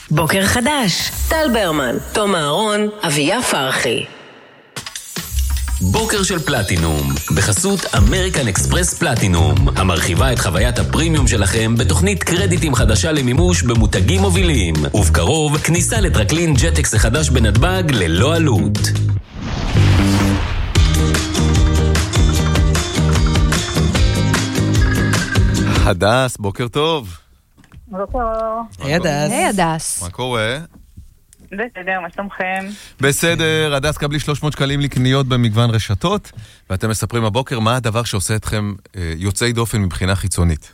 בוקר חדש, טל ברמן, תום אהרון, אביה פרחי. בוקר של פלטינום, בחסות אמריקן אקספרס פלטינום, המרחיבה את חוויית הפרימיום שלכם בתוכנית קרדיטים חדשה למימוש במותגים מובילים. ובקרוב, כניסה לטרקלין ג'טקס החדש בנתב"ג ללא עלות. הדס, בוקר טוב. בוקר. היי הדס. היי הדס. מה קורה? בסדר, מה שלומכם? בסדר, הדס, קבלי 300 שקלים לקניות במגוון רשתות, ואתם מספרים הבוקר מה הדבר שעושה אתכם יוצאי דופן מבחינה חיצונית.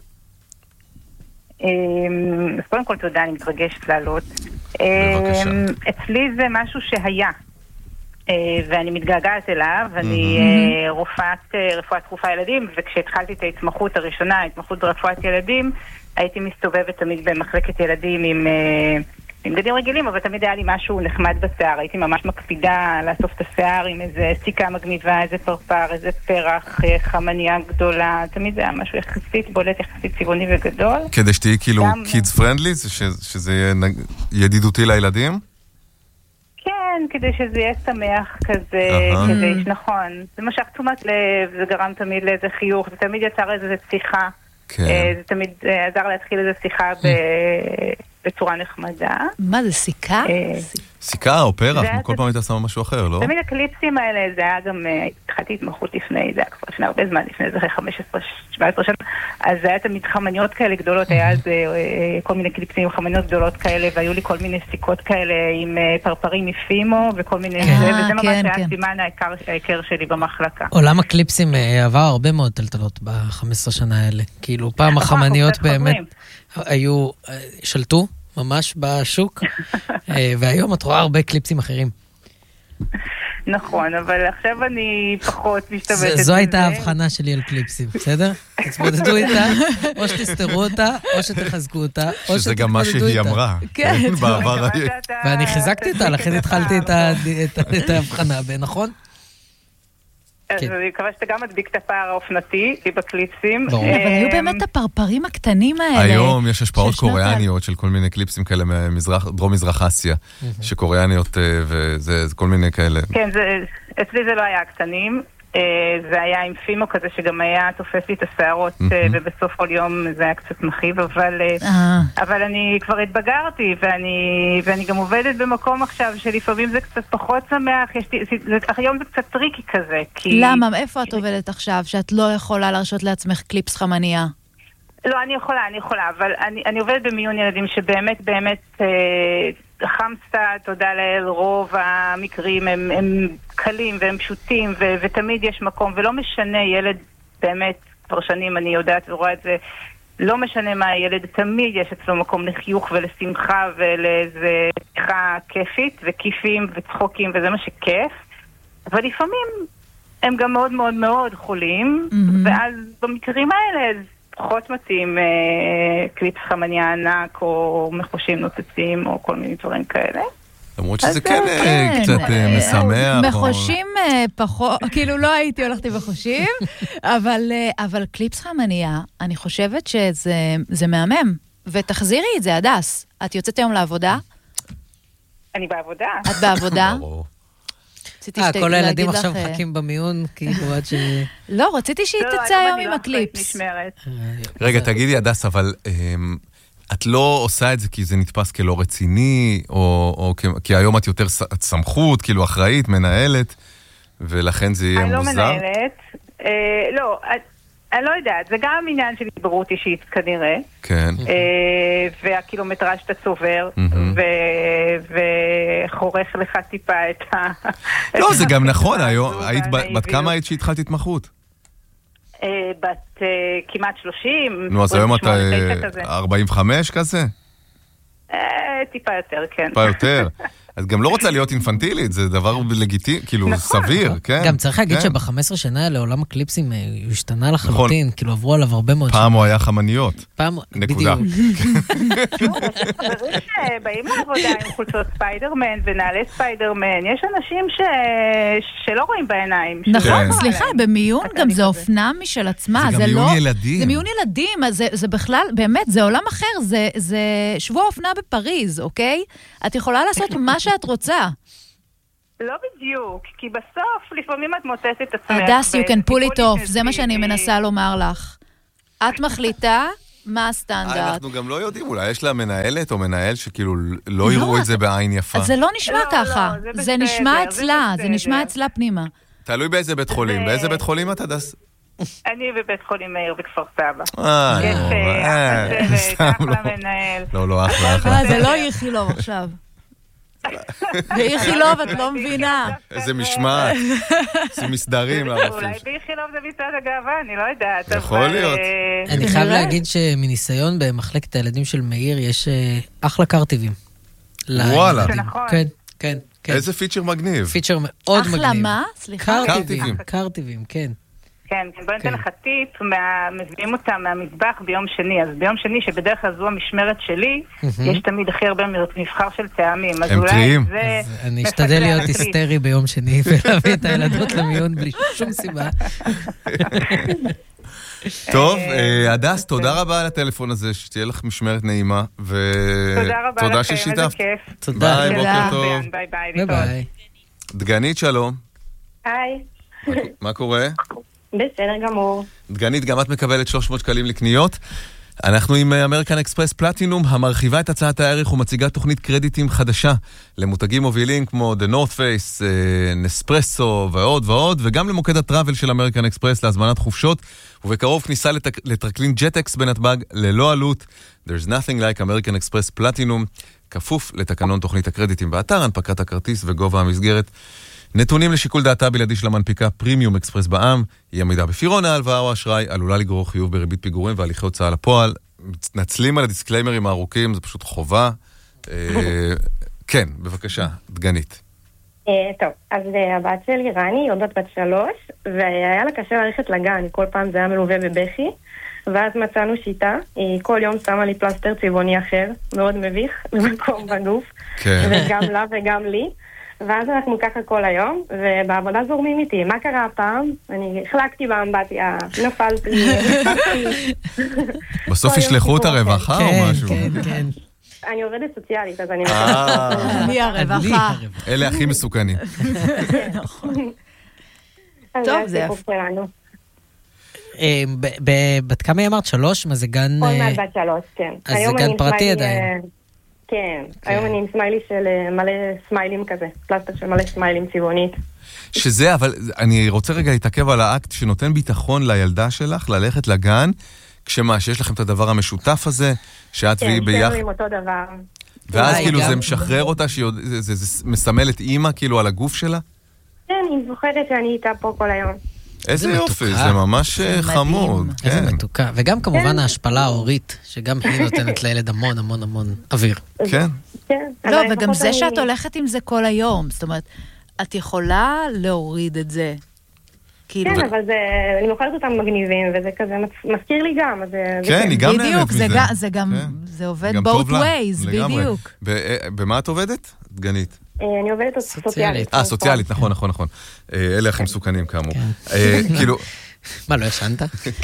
אז קודם כל תודה, אני מתרגשת לעלות. בבקשה. אצלי זה משהו שהיה, ואני מתגעגעת אליו, אני רופאת תרופה ילדים, וכשהתחלתי את ההתמחות הראשונה, ההתמחות ברפואת ילדים, הייתי מסתובבת תמיד במחלקת ילדים עם בגדים רגילים, אבל תמיד היה לי משהו נחמד בשיער. הייתי ממש מקפידה לאסוף את השיער עם איזה סיכה מגניבה, איזה פרפר, איזה פרח, חמניה גדולה. תמיד זה היה משהו יחסית בולט, יחסית צבעוני וגדול. כדי שתהי כאילו kids friendly, שזה יהיה ידידותי לילדים? כן, כדי שזה יהיה שמח כזה, כדי שנכון. זה משך תשומת לב, זה גרם תמיד לאיזה חיוך, זה תמיד יצר איזה שיחה. זה תמיד עזר להתחיל איזה שיחה בצורה נחמדה. מה זה, סיכה? סיכה או פרח, כל פעם היית שמה משהו אחר, לא? תמיד הקליפסים האלה, זה היה גם, התחלתי התמחות לפני, זה היה כבר לפני הרבה זמן, לפני זה 15-17 שנה, אז זה היה תמיד חמניות כאלה גדולות, היה אז כל מיני קליפסים, חמניות גדולות כאלה, והיו לי כל מיני סיכות כאלה עם פרפרים מפימו, וכל מיני, וזה ממש היה סימן העיקר שלי במחלקה. עולם הקליפסים עבר הרבה מאוד טלטלות ב-15 שנה האלה. כאילו, פעם החמניות באמת היו, שלטו ממש בשוק, והיום את רואה הרבה קליפסים אחרים. נכון, אבל עכשיו אני פחות משתמשת. זו הייתה ההבחנה שלי על קליפסים, בסדר? תתמודדו איתה, או שתסתרו אותה, או שתחזקו אותה, או שזה גם מה שהיא אמרה. כן. בעבר. ואני חיזקתי אותה, לכן התחלתי את ההבחנה, נכון? אז אני מקווה שאתה גם מדביק את הפער האופנתי בקליפסים. אבל היו באמת הפרפרים הקטנים האלה. היום יש השפעות קוריאניות של כל מיני קליפסים כאלה מדרום מזרח אסיה, שקוריאניות וזה כל מיני כאלה. כן, אצלי זה לא היה הקטנים, זה היה עם פימו כזה שגם היה תופס לי את השערות, ובסוף כל יום זה היה קצת מכאיב, אבל אני כבר התבגרתי, ואני גם עובדת במקום עכשיו שלפעמים זה קצת פחות שמח, היום זה קצת טריקי כזה. למה? איפה את עובדת עכשיו שאת לא יכולה להרשות לעצמך קליפס חמניה? לא, אני יכולה, אבל אני עובדת במיון ילדים שבאמת, באמת, חמסה, תודה לאל, רוב המקרים הם קלים והם פשוטים, ותמיד יש מקום, ולא משנה, ילד באמת, כבר שנים אני יודעת ורואה את זה, לא משנה מה הילד, תמיד יש אצלו מקום לחיוך ולשמחה ולאיזה שיחה כיפית, וכיפים וצחוקים, וזה מה שכיף, אבל לפעמים הם גם מאוד מאוד מאוד חולים, ואז במקרים האלה, פחות מתאים קליפס חמניה ענק או מחושים נוצצים או כל מיני דברים כאלה. למרות שזה כן קצת משמח. מחושים פחות, כאילו לא הייתי הולכת עם מחושים, אבל קליפס חמניה, אני חושבת שזה מהמם. ותחזירי את זה, הדס. את יוצאת היום לעבודה? אני בעבודה. את בעבודה? כל הילדים עכשיו מחכים במיון, כאילו עד ש... לא, רציתי שהיא תצא היום עם הקליפס. רגע, תגידי, הדס, אבל את לא עושה את זה כי זה נתפס כלא רציני, או כי היום את יותר סמכות, כאילו אחראית, מנהלת, ולכן זה יהיה מוזר? אני לא מנהלת. לא, אני לא יודעת, זה גם עניין של התברות אישית כנראה. כן. והקילומטראז' שאתה צובר, וחורך לך טיפה את ה... לא, זה גם נכון, היית בת כמה היית שהתחלת התמחות? בת כמעט 30. נו, אז היום אתה 45 כזה? טיפה יותר, כן. טיפה יותר. את גם לא רוצה להיות אינפנטילית, זה דבר לגיטימי, כאילו סביר, כן. גם צריך להגיד שב-15 שנה האלה עולם הקליפסים הוא השתנה לחלוטין, כאילו עברו עליו הרבה מאוד. פעם הוא היה חמניות. פעם, נקודה. חברים שבאים לעבודה עם חולצות ספיידרמן ונעלי ספיידרמן, יש אנשים שלא רואים בעיניים. נכון, סליחה, במיון גם זה אופנה משל עצמה. זה גם מיון ילדים. זה מיון ילדים, אז זה בכלל, באמת, זה עולם אחר, זה שבוע אופנה בפריז, אוקיי? את יכולה לעשות מה שאת רוצה. לא בדיוק, כי בסוף לפעמים את מוצאת את עצמך. הדס, you can pull it off, זה מה שאני מנסה לומר לך. את מחליטה מה הסטנדרט. אנחנו גם לא יודעים, אולי יש לה מנהלת או מנהל שכאילו לא יראו את זה בעין יפה. אז זה לא נשמע ככה, זה נשמע אצלה, זה נשמע אצלה פנימה. תלוי באיזה בית חולים. באיזה בית חולים את, הדס? אני בבית חולים מאיר בכפר סבא. יש אחלה מנהל. לא, אחלה. זה לא איכילוב עכשיו. באיכילוב את לא מבינה. איזה משמעת. זה מסדרים אולי באיכילוב זה מצד הגאווה, אני לא יודעת. יכול להיות. אני חייב להגיד שמניסיון במחלקת הילדים של מאיר יש אחלה קרטיבים. וואלה. כן. איזה פיצ'ר מגניב. פיצ'ר מאוד מגניב. אחלה מה? סליחה. קרטיבים, כן. כן, בוא ניתן לך טיפ, מביאים אותם מהמטבח ביום שני, אז ביום שני שבדרך כלל זו המשמרת שלי, יש תמיד הכי הרבה מבחר של טעמים. הם טריים. אני אשתדל להיות היסטרי ביום שני ולהביא את הילדות למיון בלי שום סיבה. טוב, הדס, תודה רבה על הטלפון הזה, שתהיה לך משמרת נעימה, ותודה ששיתפת. תודה. ביי, בוקר טוב. ביי ביי. דגנית, שלום. היי. מה קורה? בסדר גמור. דגנית, גם את מקבלת 300 שקלים לקניות. אנחנו עם אמריקן אקספרס פלטינום, המרחיבה את הצעת הערך ומציגה תוכנית קרדיטים חדשה למותגים מובילים כמו The North Face, נספרסו ועוד ועוד, וגם למוקד הטראבל של אמריקן אקספרס להזמנת חופשות, ובקרוב כניסה לטרקלין ג'טקס בנתב"ג ללא עלות. There's nothing like American Express Platinum, כפוף לתקנון תוכנית הקרדיטים באתר, הנפקת הכרטיס וגובה המסגרת. נתונים לשיקול דעתה בלעדי של המנפיקה פרימיום אקספרס בע"מ, היא עמידה בפירעון ההלוואה או אשראי, עלולה לגרור חיוב בריבית פיגורים והליכי הוצאה לפועל. נצלים על הדיסקליימרים הארוכים, זה פשוט חובה. כן, בבקשה, דגנית. טוב, אז הבת שלי רני, עוד בת 3, והיה לה קשה ללכת לגן, כל פעם זה היה מלווה בבכי, ואז מצאנו שיטה, היא כל יום שמה לי פלסטר צבעוני אחר, מאוד מביך, במקום בגוף, וגם לה וגם לי. ואז אנחנו ככה כל היום, ובעבודה זורמים איתי. מה קרה הפעם? אני החלקתי באמבטיה, נפלתי. בסוף ישלחו את הרווחה או משהו? כן. אני עובדת סוציאלית, אז אני... אני הרווחה. אלה הכי מסוכנים. טוב, זה יפה. בת כמה היא אמרת? 3? מה זה גן... עוד מעט בת 3, כן. אז זה גן פרטי עדיין. כן, היום אני עם סמיילי של מלא סמיילים כזה, פלסטר של מלא סמיילים צבעונית. שזה, אבל אני רוצה רגע להתעכב על האקט שנותן ביטחון לילדה שלך ללכת לגן, כשמה, שיש לכם את הדבר המשותף הזה, שאת והיא ביחד. כן, עם אותו דבר. ואז כאילו זה משחרר אותה, זה מסמל את אימא כאילו על הגוף שלה? כן, היא זוכרת שאני איתה פה כל היום. איזה יופי, זה ממש חמוד. איזה מתוקה. וגם כמובן ההשפלה ההורית, שגם היא נותנת לילד המון המון המון אוויר. כן. לא, וגם זה שאת הולכת עם זה כל היום, זאת אומרת, את יכולה להוריד את זה. כן, אבל אני מוכרת אותם מגניבים, וזה כזה מזכיר לי גם. כן, היא גם נהנית מזה. בדיוק, זה עובד both ways, בדיוק. במה את עובדת, דגנית? אני עובדת סוציאלית. סוציאלית, נכון. אלה הכי מסוכנים כאמור. כאילו... מה, לא ישנת?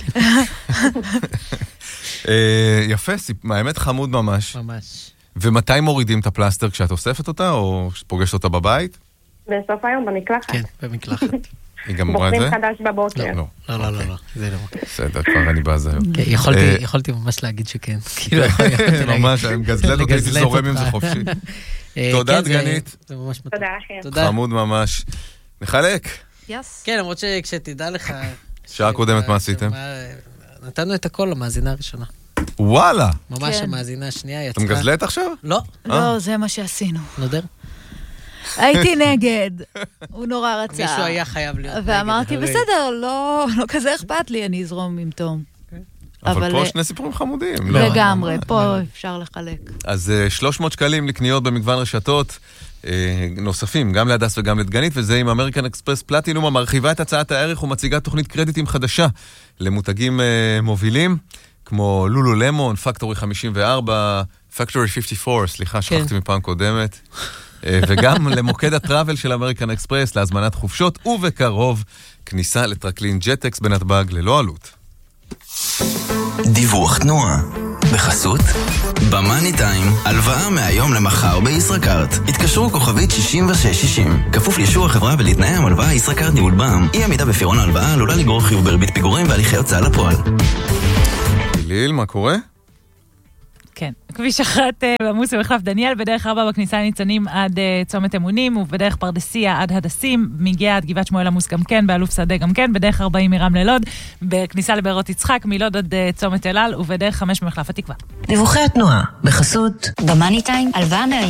יפה, האמת חמוד ממש. ממש. ומתי מורידים את הפלסטר כשאת אוספת אותה, או פוגשת אותה בבית? בסוף היום, במקלחת. כן, במקלחת. היא גם מורה את זה? בוחרים חדש בבוקר. לא, זה לא. בסדר, כבר אני בא זה. יכולתי ממש להגיד שכן. ממש, אני מגזלת אותי, הייתי זורם עם זה חופשי. תודה, דגנית. זה ממש מתוק. תודה. חמוד ממש. נחלק. כן, למרות שכשתדע לך... שעה קודמת מה עשיתם? נתנו את הכל למאזינה הראשונה. וואלה. ממש המאזינה השנייה יצאה. אתה מגזלת עכשיו? לא. לא, זה מה שעשינו. נודר? הייתי נגד. הוא נורא רצה. מישהו היה חייב להיות נגד. ואמרתי, בסדר, לא כזה אכפת לי, אני אזרום עם תום. אבל פה שני סיפורים חמודים. לגמרי, פה אפשר לחלק. אז 300 שקלים לקניות במגוון רשתות, נוספים, גם להדס וגם לדגנית, וזה עם אמריקן אקספרס פלטינום, המרחיבה את הצעת הערך ומציגה תוכנית קרדיטים חדשה למותגים מובילים, כמו לולו למון, פקטורי 54, פקטורי 54, סליחה, שכחתי מפעם קודמת, וגם למוקד הטראבל של אמריקן אקספרס, להזמנת חופשות, ובקרוב כניסה לטרקלין ג'טקס בנתב"ג ללא עלות. דיווח תנועה בחסות במאני טיים, הלוואה מהיום למחר בישראכרט. התקשרו כוכבית 6660, כפוף לאישור החברה ולתנאי המלוואה. ישראכרט ניהול בע"מ. אי עמידה בפירעון ההלוואה עלולה לגרור חיוב בריבית פיגורים והליכי הוצאה לפועל. ליל, מה קורה? כן, כביש 1 עמוס במחלף דניאל, בדרך 4 בכניסה לניצנים עד צומת אמונים, ובדרך פרדסיה עד הדסים, מגיע עד גבעת שמואל עמוס גם כן, באלוף שדה גם כן, בדרך 40 מרם ללוד, בכניסה לבארות יצחק, מלוד עד צומת אלל, ובדרך 5 במחלף התקווה. דיווחי התנועה בחסות במאני טיים, הלוואה